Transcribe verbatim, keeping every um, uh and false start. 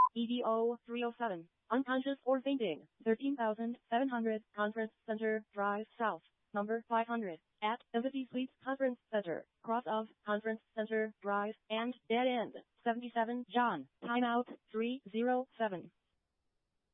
E D O three oh seven. Unconscious or fainting. thirteen thousand seven hundred. Conference Center Drive South. Number five hundred. At Embassy Suites Conference Center. Cross of Conference Center Drive and Dead End. seventy-seven John. Timeout three oh seven.